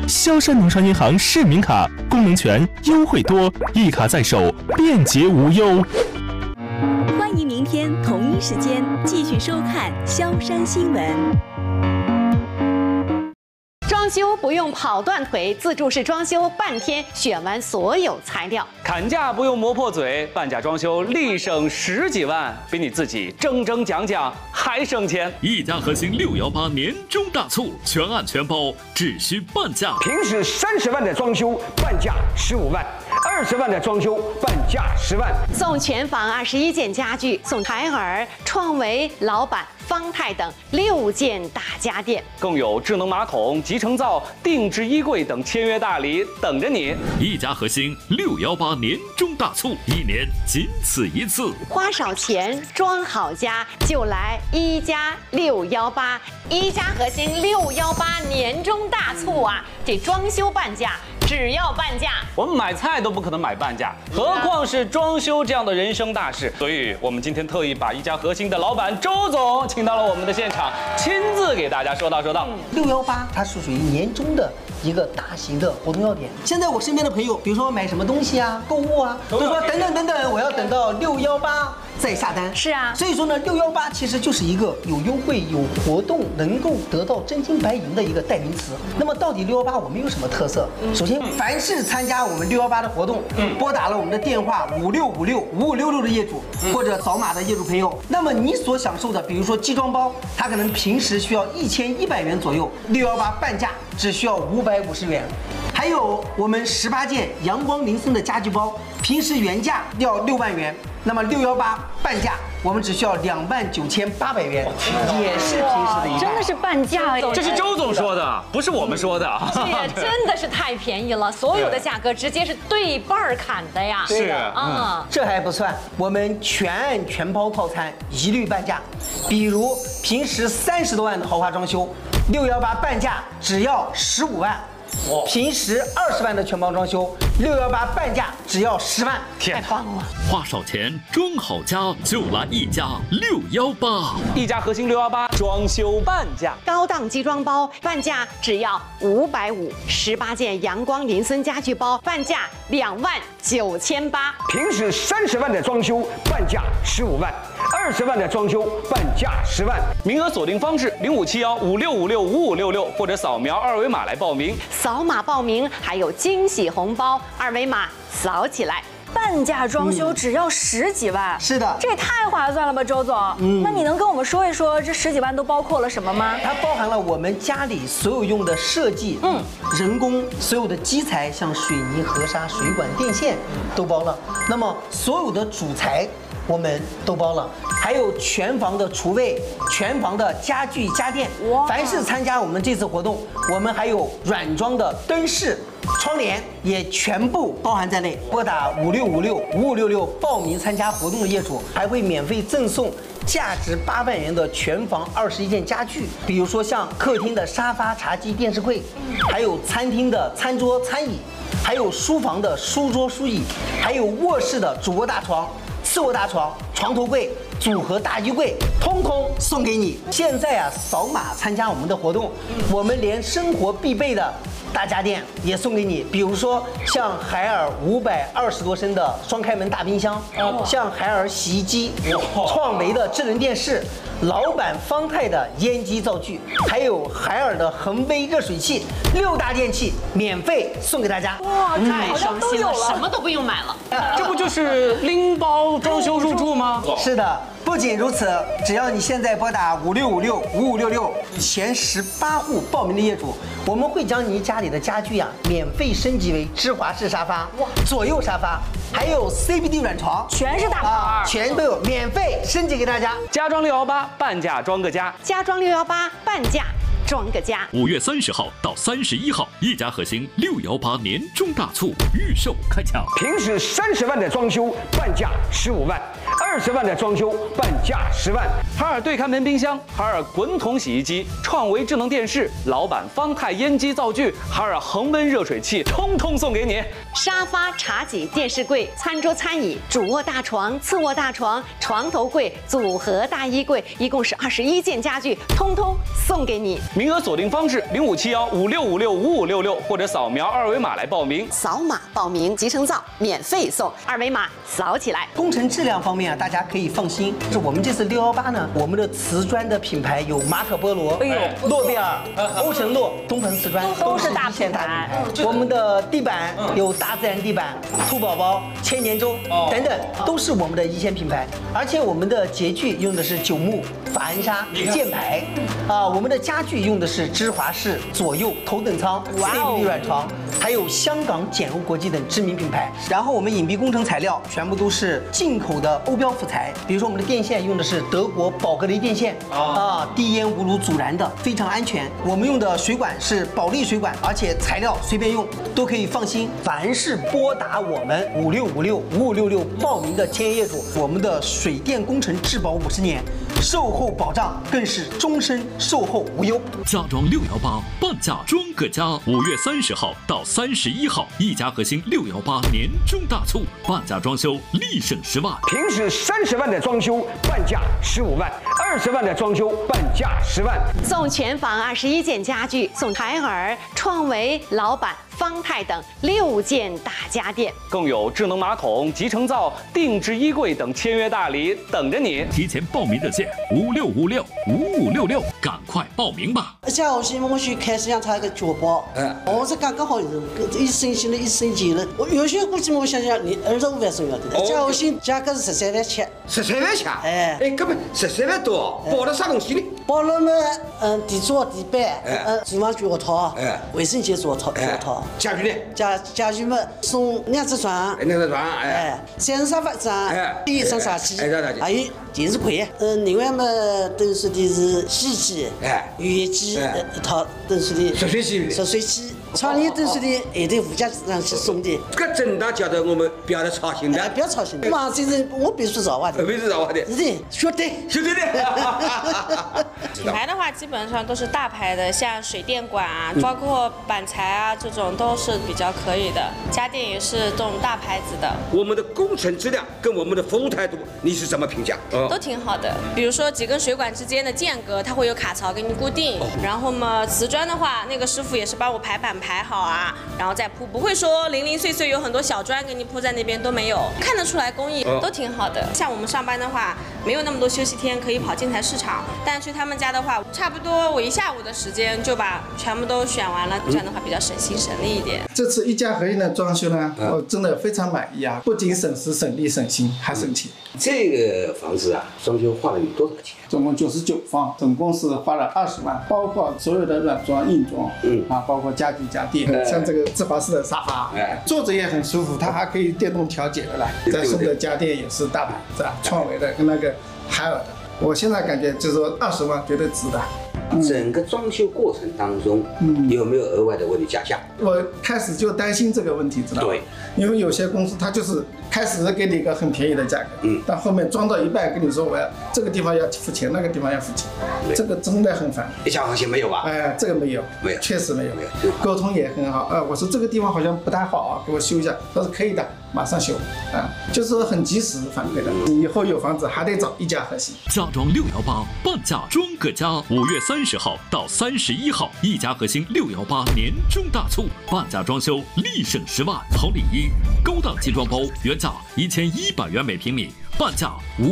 萧山农商银行市民卡，功能全，优惠多，一卡在手，便捷无忧。 欢迎明天同一时间继续收看萧山新闻。 装修不用跑断腿，自助式装修半天选完所有材料。 砍价不用磨破嘴，半价装修立省10几万，比你自己争讲还省钱。 一家核心618年终大促，全案全包，只需半价。 平时30万的装修，半价15万；20万的装修，半价10万。 送全房21件家具，送海尔、创维、老板、方太等6件大家电， 更有智能马桶、集成灶、定制衣柜等签约大礼等着你。 一家核心618年终大促，1年仅此一次。 花少钱装好家，就来一家618。一家核心618年终大促啊！这装修半价，只要半价。 我们买菜都不可能买半价，何况是装修这样的人生大事。所以我们今天特意把一家核心的老板周总请到了我们的现场，亲自给大家说道。 618它是属于年终的一个大型的活动要点。现在我身边的朋友，比如说买什么东西啊、购物啊，都说等，我要等到618再下单。 是啊， 所以说呢，618其实就是一个有优惠、有活动，能够得到真金白银的一个代名词。那么到底618我们有什么特色？首先，凡是参加我们618的活动，拨打了我们的电话56565566的业主，或者扫码的业主朋友，那么你所享受的，比如说集装包，它可能平时需要1100元左右，618半价只需要550元。还有我们18件阳光林森的家具包，平时原价要6万元，那么618半价我们只需要29800元，也是平时的一半。 真的是半价， 这是周总说的，不是我们说的。 这也真的是太便宜了，所有的价格直接是对半砍的呀。 是啊， 这还不算，我们全案全包套餐一律半价。比如平时30多万的豪华装修，618半价只要15万。平时20万的全包装修，618半价只要10万， 太棒了！ 花少钱装好家，就来一家618。 一家核心618装修半价， 高档集装包半价只要550，18件阳光林森家具包半价29800。 平时30万的装修，半价15万；20万的装修，半价10万。 名额锁定方式057156565566，或者扫描2维码来报名。 扫码报名还有惊喜红包，2维码扫起来。 半价装修只要10几万， 是的， 这也太划算了吧，周总。那你能跟我们说一说这10几万都包括了什么吗？ 它包含了我们家里所有用的设计，人工所有的基材，像水泥、河沙、水管、电线都包了。那么所有的主材我们都包了，还有全房的厨卫、全房的家具家电。凡是参加我们这次活动，我们还有软装的灯饰、窗帘也全部包含在内。拨打56565566报名参加活动的业主，还会免费赠送价值8万元的全房21件家具，比如说像客厅的沙发、茶几、电视柜，还有餐厅的餐桌、餐椅，还有书房的书桌、书椅，还有卧室的主卧大床、次卧大床、床头柜、组合大衣柜，通通送给你。现在啊，扫码参加我们的活动，我们连生活必备的大家电也送给你，比如说像海尔520多升的双开门大冰箱，像海尔洗衣机，创维的智能电视，老板方太的烟机灶具，还有海尔的恒威热水器，6大电器免费送给大家。 哇， 太好像省心了， 都有了， 什么都不用买了。 这不就是拎包装修入住吗？ 是的，不仅如此，只要你现在拨打56565566前18户报名的业主，我们会将你家里的家具免费升级为芝华士沙发、左右沙发，还有 CBD 软床， 全是大牌， 全都有免费升级给大家。 家装618半价装个家， 家装618半价装个家。 5月30号到31号，一家核心618年终大促预售开抢。 平时30万的装修，半价15万 20万的装修，半价10万。 海尔对看门冰箱、海尔滚筒洗衣机、创维智能电视、老板方太烟机灶具、海尔恒温热水器，通通送给你。 沙发、茶几、电视柜、餐桌、餐椅、主卧大床、次卧大床、床头柜、组合大衣柜，一共是21件家具，通通送给你。 名额锁定方式：057156565566，或者扫描2维码来报名。 扫码报名，集成灶免费送，2维码扫起来。 工程质量方面啊，大家可以放心。是我们这次618呢，我们的瓷砖的品牌有马可波罗、诺贝尔、欧辰洛、东鹏瓷砖， 都是大线品牌。 我们的地板有大自然地板、兔宝宝、千年舟等等，都是我们的一线品牌。而且我们的洁具用的是九牧、法恩莎、箭牌，我们的家具用的是芝华士、左右、头等舱、CVD 软床，还有香港简欧国际等知名品牌。然后我们隐蔽工程材料全部都是进口的欧标辅材，比如说我们的电线用的是德国宝格雷电线，低烟无炉阻燃的，非常安全。我们用的水管是保利水管，而且材料随便用都可以放心。凡是拨打我们56565566报名的签约业主，我们的水电工程质保50年，售后保障更是终身售后无忧。 家装618半价装个家，5月30号到31号，一家核心618年终大促，半价装修立省10万。 平时30万的装修，半价15万；20万的装修，半价10万。 送全房21件家具，送海尔、创维、老板、方太等6件大家电， 更有智能马桶、集成灶、定制衣柜等签约大礼等着你。 提前报名热线56565566，赶快报名吧！ 下学期我去开始养他一个脚包，我是刚刚好一升新了，一升级了。我原先估计我想想，你25万送要的，下学期价格是13万7。 13万7？ 哎， 搿么13万多，包了啥东西呢？ 包了嘛，地桌、地板，厨房脚套，卫生间脚套。 家具呢？ 家具嘛，送2只床 ，2只床， 3张沙发张，一张茶几，还有电视柜。另外嘛，等于说的是洗衣机，浴液机一套，等于说的热水器，床帘等于说的还得附加上去送的。 搿整大家的我们不要来操心的， 不要操心的。嘛，这人我必须造化的， 必须造化的， 是的，绝对的。 品牌的话，基本上都是大牌的，像水电管啊，包括板材啊，这种都是比较可以的。家电也是这种大牌子的。 我们的工程质量跟我们的服务态度，你是怎么评价？ 都挺好的。比如说几根水管之间的间隔，它会有卡槽给你固定。然后嘛，瓷砖的话，那个师傅也是帮我排板排好啊，然后再铺，不会说零零碎碎有很多小砖给你铺在那边都没有，看得出来工艺都挺好的。像我们上班的话，没有那么多休息天可以跑建材市场，但去他们家的话，差不多我1下午的时间就把全部都选完了，这样的话比较省心省力一点。 这次一家合一的装修呢，我真的非常满意啊！不仅省时省力省心，还省钱。 这个房子啊，装修花了有多少钱？ 总共99方，总共是花了20万，包括所有的软装、硬装，包括家具家电，像这个芝华士的沙发，坐着也很舒服，它还可以电动调节的来。再送的家电也是大牌子啊，创维的跟那个海尔的。我现在感觉就是说20万绝对值的。 整个装修过程当中，有没有额外的为你加价？ 我开始就担心这个问题，知道吗？对，因为有些公司它就是开始给你一个很便宜的价格，但后面装到一半跟你说我要这个地方要付钱，那个地方要付钱，这个真的很烦。 一家和谐没有吧？ 这个没有，确实没有，沟通也很好。我说这个地方好像不太好啊，给我修一下，他说可以的，马上修，就是很及时反馈的。你以后有房子还得找一家和谐。 家装618半价装个家，5月30号到31号，一家核心618年终大促，半价装修立省10万。好礼一，高档集装包原价1100元每平米，半价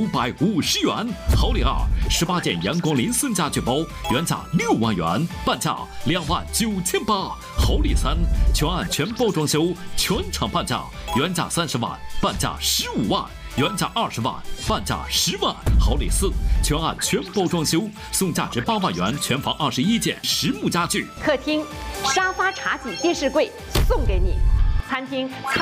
550元。好礼二，18件阳光林森家具包原价6万元，半价29800。好礼三，全案全包装修，全场半价，原价30万，半价15万。原价20万，半价10万。好礼四，全案全包装修，送价值8万元全房21件实木家具。 客厅沙发、茶几、电视柜送给你，餐厅。